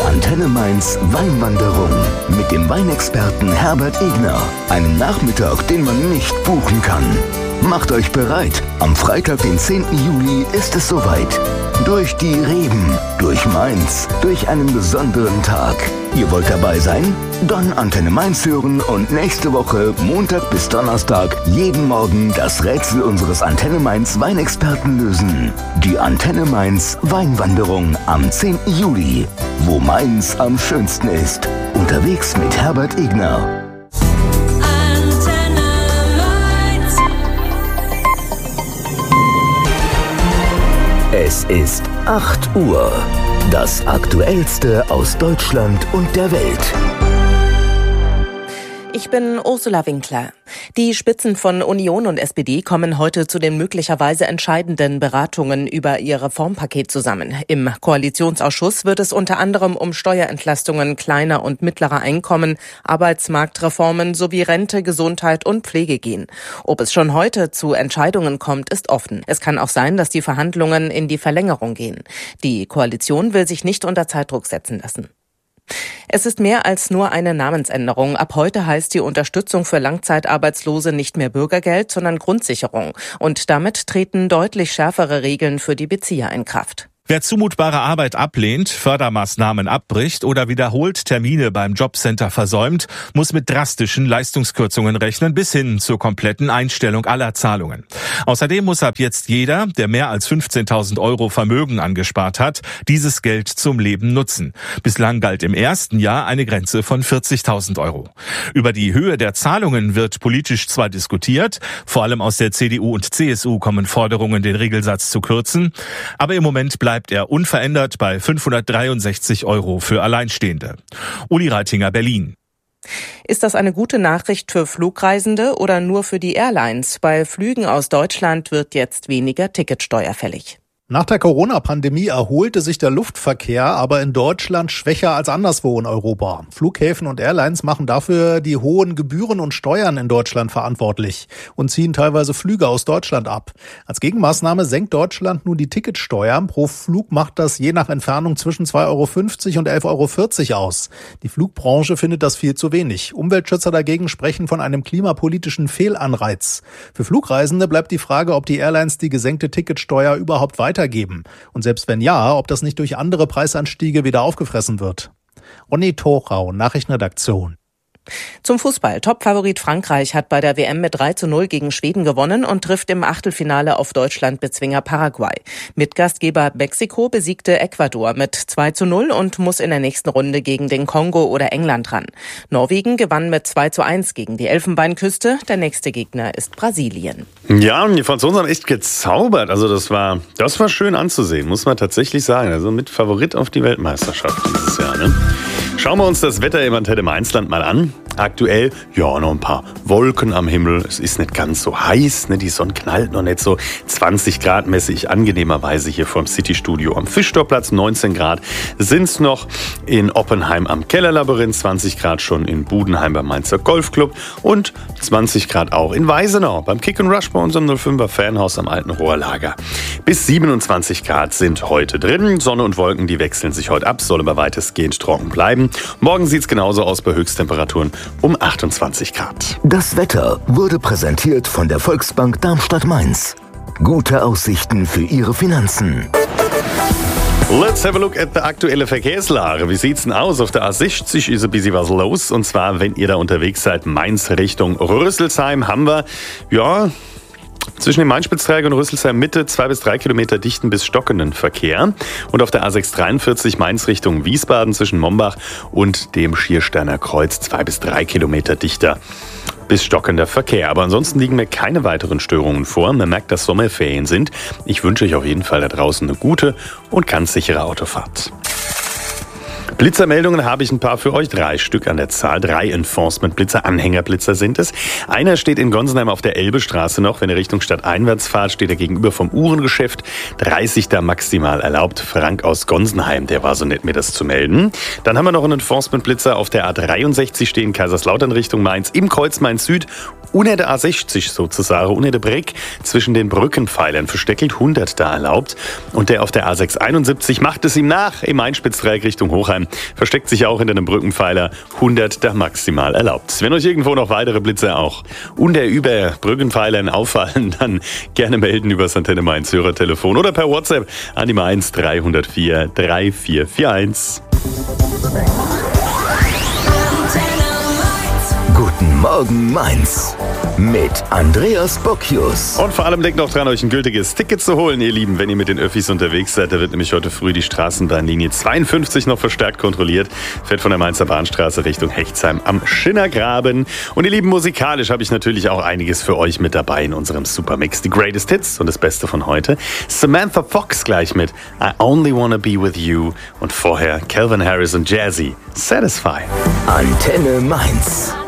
Antenne Mainz Weinwanderung mit dem Weinexperten Herbert Egner. Einen Nachmittag, den man nicht buchen kann. Macht euch bereit, am Freitag, den 10. Juli ist es soweit. Durch die Reben, durch Mainz, durch einen besonderen Tag. Ihr wollt dabei sein? Dann Antenne Mainz hören und nächste Woche, Montag bis Donnerstag, jeden Morgen das Rätsel unseres Antenne Mainz Weinexperten lösen. Die Antenne Mainz Weinwanderung am 10. Juli, wo Mainz am schönsten ist. Unterwegs mit Herbert Egner. Es ist 8 Uhr. Das Aktuellste aus Deutschland und der Welt. Ich bin Ursula Winkler. Die Spitzen von Union und SPD kommen heute zu den möglicherweise entscheidenden Beratungen über ihr Reformpaket zusammen. Im Koalitionsausschuss wird es unter anderem um Steuerentlastungen kleiner und mittlerer Einkommen, Arbeitsmarktreformen sowie Rente, Gesundheit und Pflege gehen. Ob es schon heute zu Entscheidungen kommt, ist offen. Es kann auch sein, dass die Verhandlungen in die Verlängerung gehen. Die Koalition will sich nicht unter Zeitdruck setzen lassen. Es ist mehr als nur eine Namensänderung. Ab heute heißt die Unterstützung für Langzeitarbeitslose nicht mehr Bürgergeld, sondern Grundsicherung. Und damit treten deutlich schärfere Regeln für die Bezieher in Kraft. Wer zumutbare Arbeit ablehnt, Fördermaßnahmen abbricht oder wiederholt Termine beim Jobcenter versäumt, muss mit drastischen Leistungskürzungen rechnen bis hin zur kompletten Einstellung aller Zahlungen. Außerdem muss ab jetzt jeder, der mehr als 15.000 € Vermögen angespart hat, dieses Geld zum Leben nutzen. Bislang galt im ersten Jahr eine Grenze von 40.000 €. Über die Höhe der Zahlungen wird politisch zwar diskutiert, vor allem aus der CDU und CSU kommen Forderungen, den Regelsatz zu kürzen, aber im Moment bleibt er unverändert bei 563 € für Alleinstehende. Uli Reitinger, Berlin. Ist das eine gute Nachricht für Flugreisende oder nur für die Airlines? Bei Flügen aus Deutschland wird jetzt weniger Ticketsteuer fällig. Nach der Corona-Pandemie erholte sich der Luftverkehr, aber in Deutschland schwächer als anderswo in Europa. Flughäfen und Airlines machen dafür die hohen Gebühren und Steuern in Deutschland verantwortlich und ziehen teilweise Flüge aus Deutschland ab. Als Gegenmaßnahme senkt Deutschland nun die Ticketsteuer. Pro Flug macht das je nach Entfernung zwischen 2,50 € und 11,40 € aus. Die Flugbranche findet das viel zu wenig. Umweltschützer dagegen sprechen von einem klimapolitischen Fehlanreiz. Für Flugreisende bleibt die Frage, ob die Airlines die gesenkte Ticketsteuer überhaupt weitergeben. Und selbst wenn ja, ob das nicht durch andere Preisanstiege wieder aufgefressen wird. Ronny Thorau, Nachrichtenredaktion. Zum Fußball. Topfavorit Frankreich hat bei der WM mit 3:0 gegen Schweden gewonnen und trifft im Achtelfinale auf Deutschland-Bezwinger Paraguay. Mitgastgeber Mexiko besiegte Ecuador mit 2:0 und muss in der nächsten Runde gegen den Kongo oder England ran. Norwegen gewann mit 2:1 gegen die Elfenbeinküste. Der nächste Gegner ist Brasilien. Ja, und die Franzosen haben echt gezaubert. Also das war schön anzusehen, muss man tatsächlich sagen. Also mit Favorit auf die Weltmeisterschaft dieses Jahr, ne? Schauen wir uns das Wetter im Antenne Mainzland mal an. Aktuell, ja, noch ein paar Wolken am Himmel. Es ist nicht ganz so heiß, ne? Die Sonne knallt noch nicht so. 20 Grad messe ich angenehmerweise hier vom Citystudio am Fischtorplatz. 19 Grad sind es noch in Oppenheim am Kellerlabyrinth. 20 Grad schon in Budenheim beim Mainzer Golfclub. Und 20 Grad auch in Weisenau beim Kick and Rush bei unserem 05er Fanhaus am Alten Rohrlager. Bis 27 Grad sind heute drin. Sonne und Wolken, die wechseln sich heute ab, soll aber weitestgehend trocken bleiben. Morgen sieht es genauso aus bei Höchsttemperaturen um 28 Grad. Das Wetter wurde präsentiert von der Volksbank Darmstadt-Mainz. Gute Aussichten für Ihre Finanzen. Let's have a look at the aktuelle Verkehrslage. Wie sieht's denn aus? Auf der A60 ist ein bisschen was los. Und zwar, wenn ihr da unterwegs seid, Mainz Richtung Rüsselsheim, haben wir, ja, zwischen dem Main-Spitzträger und Rüsselsheim Mitte 2 bis 3 Kilometer dichten bis stockenden Verkehr. Und auf der A643 Mainz Richtung Wiesbaden zwischen Mombach und dem Schiersteiner Kreuz 2 bis 3 Kilometer dichter bis stockender Verkehr. Aber ansonsten liegen mir keine weiteren Störungen vor. Man merkt, dass Sommerferien sind. Ich wünsche euch auf jeden Fall da draußen eine gute und ganz sichere Autofahrt. Blitzermeldungen habe ich ein paar für euch. 3 Stück an der Zahl. 3 Enforcement-Blitzer, Anhängerblitzer sind es. Einer steht in Gonsenheim auf der Elbestraße noch. Wenn ihr Richtung Stadt einwärts fahrt, steht er gegenüber vom Uhrengeschäft. 30 da maximal erlaubt. Frank aus Gonsenheim, der war so nett, mir das zu melden. Dann haben wir noch einen Enforcement-Blitzer auf der A63 stehen, Kaiserslautern Richtung Mainz, im Kreuz Mainz Süd. Unter der A60 sozusagen, unter der Breck, zwischen den Brückenpfeilern versteckelt 100 da erlaubt. Und der auf der A671 macht es ihm nach, im Main-Spitzträger Richtung Hochheim. Autobahn. Versteckt sich auch hinter einem Brückenpfeiler. 100 da maximal erlaubt. Wenn euch irgendwo noch weitere Blitze auch unter über Brückenpfeilern auffallen, dann gerne melden über das Antenne Mainz Hörertelefon oder per WhatsApp an die Mainz 304 3441. Guten Morgen Mainz mit Andreas Bocchius. Und vor allem denkt noch dran, euch ein gültiges Ticket zu holen, ihr Lieben, wenn ihr mit den Öffis unterwegs seid. Da wird nämlich heute früh die Straßenbahnlinie 52 noch verstärkt kontrolliert. Fährt von der Mainzer Bahnstraße Richtung Hechtsheim am Schinnergraben. Und ihr Lieben, musikalisch habe ich natürlich auch einiges für euch mit dabei in unserem Supermix. Die Greatest Hits und das Beste von heute. Samantha Fox gleich mit I Only Wanna Be With You. Und vorher Calvin Harris und Jazzy, Satisfy. Antenne Mainz.